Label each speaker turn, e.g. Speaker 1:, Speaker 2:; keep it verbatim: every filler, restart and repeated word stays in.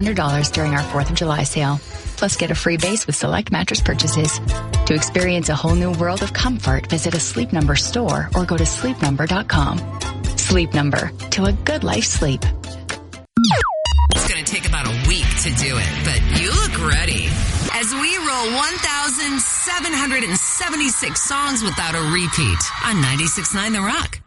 Speaker 1: one hundred dollars during our fourth of July sale. Plus, get a free base with select mattress purchases. To experience a whole new world of comfort, visit a Sleep Number store or go to sleep number dot com. Sleep Number, to a good life sleep.
Speaker 2: It's going to take about a week to do it, but you look ready. As we roll one thousand seven hundred seventy-six songs without a repeat on ninety-six point nine The Rock.